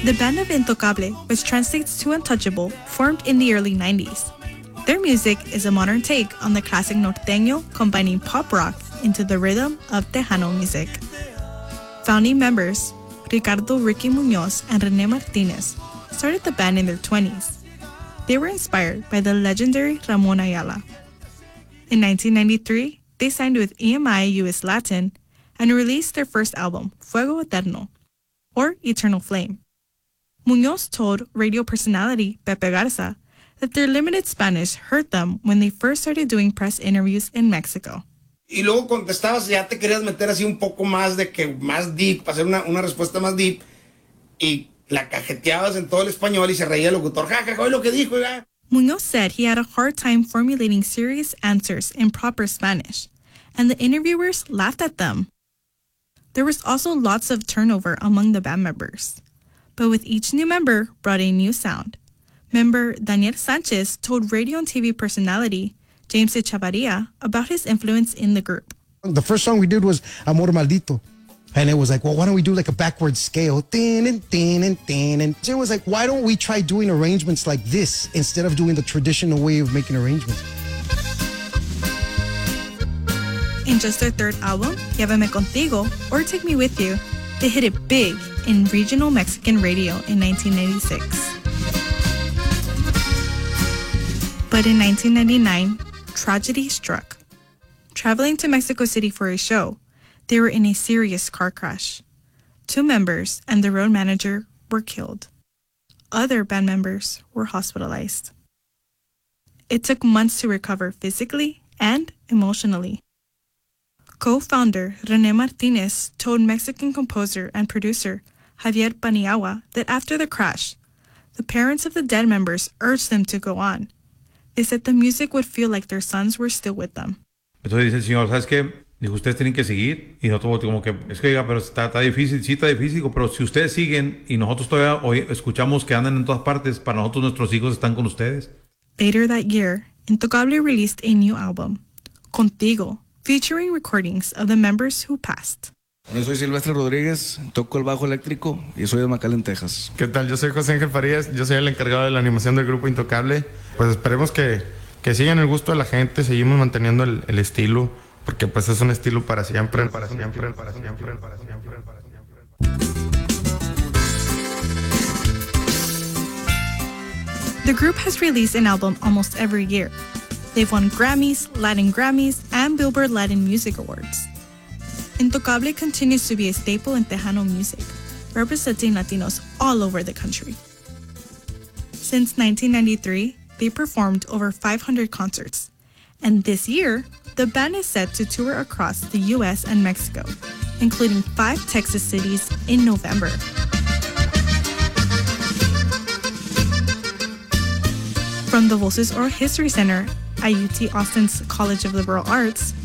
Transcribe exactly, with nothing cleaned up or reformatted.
The band of Intocable, which translates to untouchable, formed in the early nineties. Their music is a modern take on the classic norteño, combining pop rock into the rhythm of Tejano music. Founding members, Ricardo Ricky Muñoz and René Martinez, started the band in their twenties. They were inspired by the legendary Ramon Ayala. In nineteen ninety-three, they signed with E M I U S Latin and released their first album, Fuego Eterno, or Eternal Flame. Muñoz told radio personality Pepe Garza that their limited Spanish hurt them when they first started doing press interviews in Mexico. Y luego contestabas y ya te querías meter así un poco más de que más deep, hacer una, una respuesta más deep, y la cajeteabas en todo el español y se reía el locutor. Ja, ja, ja, lo que dijo, ya. Muñoz said he had a hard time formulating serious answers in proper Spanish, and the interviewers laughed at them. There was also lots of turnover among the band members, but with each new member brought a new sound. Member Daniel Sanchez told radio and T V personality James Echavarria about his influence in the group. The first song we did was Amor Maldito. And it was like, well, why don't we do like a backwards scale? Din and din and din. And it was like, why don't we try doing arrangements like this instead of doing the traditional way of making arrangements? In just their third album, Llévame Contigo, or Take Me With You, they hit it big in regional Mexican radio in nineteen ninety-six. But in nineteen ninety-nine, tragedy struck. Traveling to Mexico City for a show, they were in a serious car crash. Two members and the road manager were killed. Other band members were hospitalized. It took months to recover physically and emotionally. Co-founder René Martinez told Mexican composer and producer Javier Paniagua that after the crash, the parents of the dead members urged them to go on. They said the music would feel like their sons were still with them. Entonces dice el señor, ¿sabes qué? Dijo, ustedes tienen que seguir. Y nosotros como que, es que diga, pero está, está difícil, sí está difícil, pero si ustedes siguen y nosotros todavía hoy escuchamos que andan en todas partes, para nosotros nuestros hijos están con ustedes. Later that year, Intocable released a new album, Contigo, featuring recordings of the members who passed. Yo soy Silvestre Rodríguez, toco el bajo eléctrico y soy de McAllen, Texas. ¿Qué tal? Yo soy José Ángel Farías, yo soy el encargado de la animación del grupo Intocable. Pues esperemos que, que sigan el gusto de la gente, seguimos manteniendo el, el estilo, porque pues es un estilo para siempre, para siempre, para siempre, para siempre, para siempre. The group has released an album almost every year. They've won Grammys, Latin Grammys, and Billboard Latin Music Awards. Intocable continues to be a staple in Tejano music, representing Latinos all over the country. Since nineteen ninety-three, they performed over five hundred concerts, and this year, the band is set to tour across the U S and Mexico, including five Texas cities in November. From the Voces Oral History Center at U T Austin's College of Liberal Arts,